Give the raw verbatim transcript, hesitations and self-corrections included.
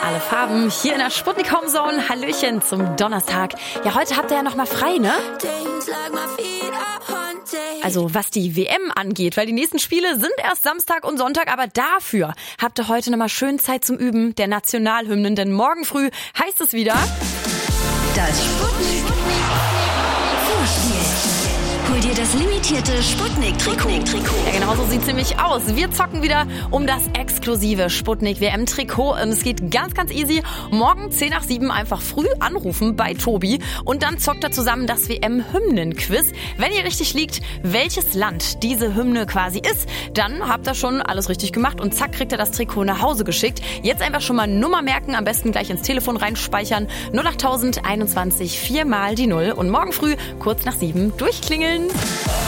alle Farben hier in der Sputnik Home Zone. Hallöchen zum Donnerstag. Ja, heute habt ihr ja noch mal frei, ne? Also was die W M angeht, weil die nächsten Spiele sind erst Samstag und Sonntag, aber dafür habt ihr heute noch mal schön Zeit zum Üben der Nationalhymnen, denn morgen früh heißt es wieder... Das Sputnik Vorspiel. Hol dir das limitierte Sputnik-Trikot. Ja, genau so sieht's nämlich aus. Wir zocken wieder um das exklusive Sputnik-W M-Trikot. Es geht ganz, ganz easy. Morgen zehn nach sieben einfach früh anrufen bei Tobi und dann zockt er zusammen das W M-Hymnen-Quiz. Wenn ihr richtig liegt, welches Land diese Hymne quasi ist, dann habt ihr schon alles richtig gemacht und zack, kriegt ihr das Trikot nach Hause geschickt. Jetzt einfach schon mal Nummer merken, am besten gleich ins Telefon reinspeichern. null acht null null einundzwanzig, viermal die Null und morgen früh kurz nach sieben durchklingeln.